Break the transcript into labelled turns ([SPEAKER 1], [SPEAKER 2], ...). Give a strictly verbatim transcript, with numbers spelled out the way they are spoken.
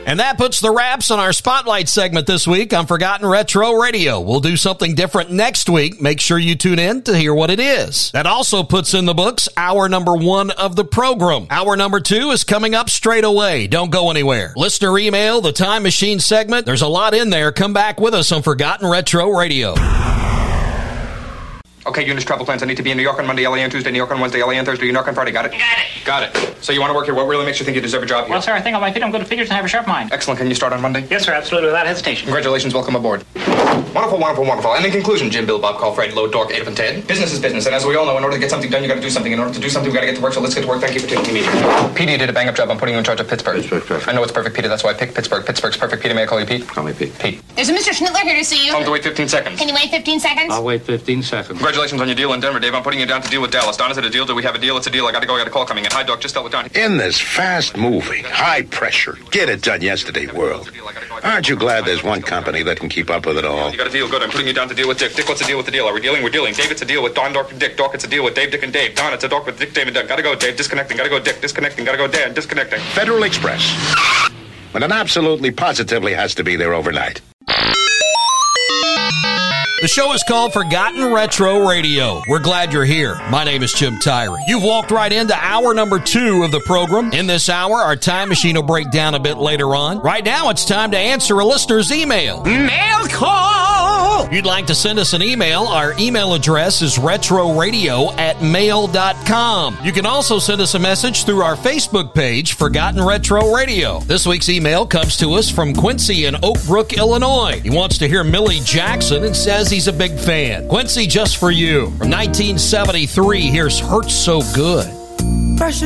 [SPEAKER 1] And that puts the wraps on our Spotlight segment this week on Forgotten Retro Radio. We'll do something different next week. Make sure you tune in to hear what it is. That also puts in the books hour number one of the program. Hour number two is coming up straight away. Don't go anywhere. Listener email, the Time Machine segment. There's a lot in there. Come back with us on Forgotten Retro Radio.
[SPEAKER 2] Okay, Eunice, travel plans. I need to be in New York on Monday, L A on Tuesday, New York on Wednesday, L A on Thursday, New York on Friday. Got it?
[SPEAKER 3] Got it.
[SPEAKER 2] Got it. So you want to work here. What really makes you think you deserve a job here?
[SPEAKER 3] Well, sir, I think on my feet I'm good at figures and have a sharp mind.
[SPEAKER 2] Excellent. Can you start on Monday?
[SPEAKER 3] Yes, sir, absolutely, without hesitation.
[SPEAKER 2] Congratulations. Welcome aboard. Wonderful, wonderful, wonderful. And in conclusion, Jim, Bill, Bob, Call, Fred, Load, Dork, Adolf, and Ted. Business is business. And as we all know, in order to get something done, you got to do something. In order to do something, we got to get to work. So let's get to work. Thank you for taking the meeting. Petey, you did a bang-up job. I'm putting you in charge of Pittsburgh.
[SPEAKER 4] Pittsburgh, perfect.
[SPEAKER 2] I know it's perfect, Peter. That's why I picked Pittsburgh. Pittsburgh's perfect. Peter, may I call you Pete?
[SPEAKER 4] Call me Pete.
[SPEAKER 2] Pete.
[SPEAKER 5] There's a Mister Schnittler here to see you.
[SPEAKER 2] Tell him to wait fifteen seconds.
[SPEAKER 5] Can you wait fifteen seconds?
[SPEAKER 4] I'll wait fifteen seconds.
[SPEAKER 2] Congratulations on your deal in Denver, Dave. I'm putting you down to deal with Dallas. Don, is it a deal? Do we have a deal? It's a deal. I got to go. I got a call coming in. Hi, Doc. Just dealt with Don.
[SPEAKER 6] In this fast-moving, high-pressure, get-it-done-yesterday world, aren't you glad there's one company that can keep up with it all?
[SPEAKER 2] You got a deal. Good. I'm putting you down to deal with Dick. Dick, what's the deal with the deal? Are we dealing? We're dealing. Dave, it's a deal with Don, Doc, and Dick. Doc, it's a deal with Dave, Dick, and Dave. Don, it's a Doc with Dick, Dave, and Doug. Gotta go, Dave. Disconnecting. Gotta go, Dick. Disconnecting. Gotta go, Dan. Disconnecting.
[SPEAKER 6] Federal Express. When it absolutely positively has to be there overnight.
[SPEAKER 1] The show is called Forgotten Retro Radio. We're glad you're here. My name is Jim Tyree. You've walked right into hour number two of the program. In this hour, our time machine will break down a bit later on. Right now, it's time to answer a listener's email.
[SPEAKER 3] Mail call!
[SPEAKER 1] If you'd like to send us an email, our email address is retroradio at mail dot com. You can also send us a message through our Facebook page, Forgotten Retro Radio. This week's email comes to us from Quincy in Oak Brook, Illinois. He wants to hear Millie Jackson and says he's a big fan. Quincy, just for you. From nineteen seventy-three, here's Hurts So Good.
[SPEAKER 7] Pressure